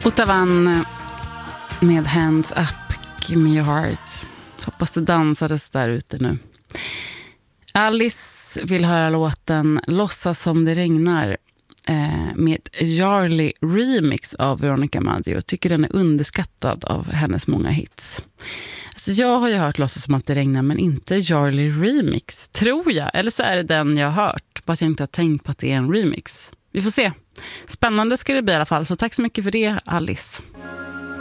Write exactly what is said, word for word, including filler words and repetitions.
Ottavan med Hands Up, Give Me Your Heart. Hoppas det dansades där ute nu. Alice vill höra låten Låtsas som det regnar eh, med Jarly remix av Veronica Maggio. Tycker den är underskattad av hennes många hits. Alltså jag har ju hört Låtsas som att det regnar, men inte Jarly remix, tror jag. Eller så är det den jag har hört, bara att jag inte har tänkt på att det är en remix. Vi får se. Spännande ska det bli i alla fall, så tack så mycket för det, Alice.